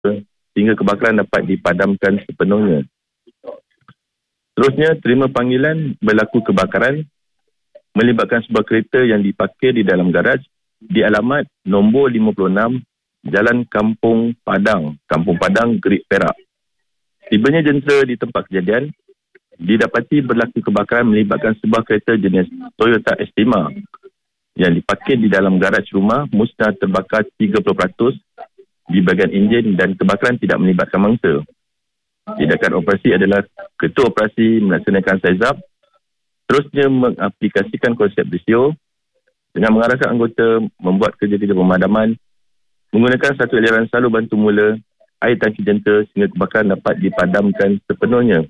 sehingga kebakaran dapat dipadamkan sepenuhnya. Seterusnya, terima panggilan berlaku kebakaran melibatkan sebuah kereta yang diparkir di dalam garaj di alamat nombor 56 Jalan Kampung Padang, Gerik Perak. Tibanya jentera di tempat kejadian, didapati berlaku kebakaran melibatkan sebuah kereta jenis Toyota Estima yang diparkir di dalam garaj rumah, musnah terbakar 30% di bahagian enjin dan kebakaran tidak melibatkan mangsa. Tindakan operasi adalah ketua operasi melaksanakan size up, terusnya mengaplikasikan konsep risiko dengan mengarahkan anggota membuat kerja-kerja pemadaman menggunakan satu aliran salur bantu mula air tangki jentera sehingga kebakaran dapat dipadamkan sepenuhnya.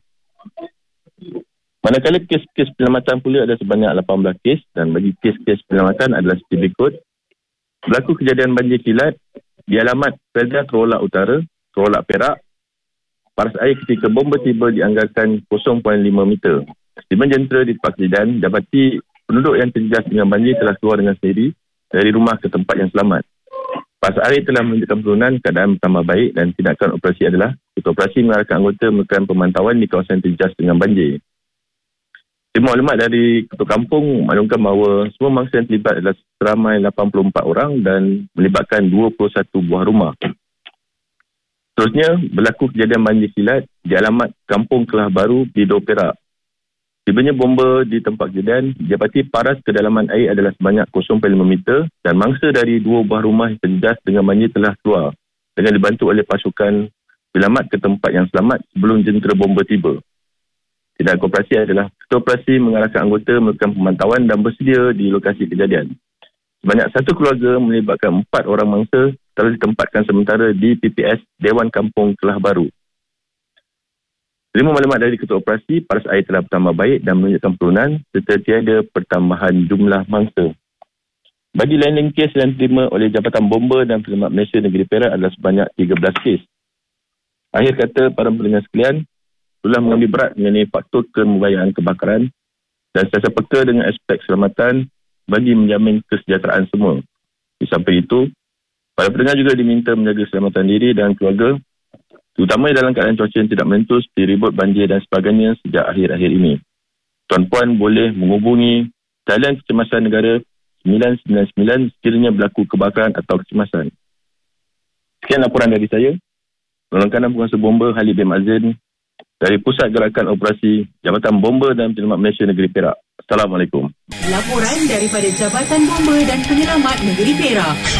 Manakala kes-kes penyelamatan pula ada sebanyak 18 kes dan bagi kes-kes penyelamatan adalah seperti berikut. Berlaku kejadian banjir kilat di alamat Felda Terolak Utara, Terolak Perak. Paras air ketika bomba tiba dianggarkan 0.5 meter. Tiba jentera di tempat kejadian dapati penduduk yang terjejas dengan banjir telah keluar dengan sendiri dari rumah ke tempat yang selamat. Paras air telah menunjukkan penurunan, keadaan bertambah baik dan tindakan operasi adalah ketua operasi mengarahkan anggota melakukan pemantauan di kawasan terjejas dengan banjir. Terima maklumat dari ketua kampung maklumkan bahawa semua mangsa yang terlibat adalah seramai 84 orang dan melibatkan 21 buah rumah. Seterusnya, berlaku kejadian banjir kilat di alamat Kampung Kelah Baru di Dor Perak. Tibanya bomba di tempat kejadian, didapati paras kedalaman air adalah sebanyak 0.5 meter dan mangsa dari 2 buah rumah yang terjejas dengan banjir telah keluar dengan dibantu oleh pasukan penyelamat ke tempat yang selamat sebelum jentera bomba tiba. Tindakan operasi adalah ketua operasi mengarahkan anggota melakukan pemantauan dan bersedia di lokasi kejadian. Sebanyak satu keluarga melibatkan 4 orang mangsa telah ditempatkan sementara di PPS Dewan Kampung Kelah Baru. Terima maklumat dari ketua operasi, paras air telah bertambah baik dan menunjukkan penurunan serta tiada pertambahan jumlah mangsa. Bagi lain-lain kes yang diterima oleh Jabatan Bomba dan Penyelamat Malaysia Negeri Perak adalah sebanyak 13 kes. Akhir kata, para pendengar sekalian, telah mengambil berat mengenai faktor kemubayaan kebakaran dan sentiasa peka dengan aspek keselamatan bagi menjamin kesejahteraan semua. Di samping itu, para pendengar juga diminta menjaga keselamatan diri dan keluarga, terutama dalam keadaan cuaca yang tidak menentu seperti ribut banjir dan sebagainya sejak akhir-akhir ini. Tuan-puan boleh menghubungi talian kecemasan negara 999 sekiranya berlaku kebakaran atau kecemasan. Sekian laporan dari saya. Pengurusan Penguasa Bomba Khalid bin Mazin dari Pusat Gerakan Operasi Jabatan Bomba dan Penyelamat Malaysia Negeri Perak. Assalamualaikum. Laporan daripada Jabatan Bomba dan Penyelamat Negeri Perak.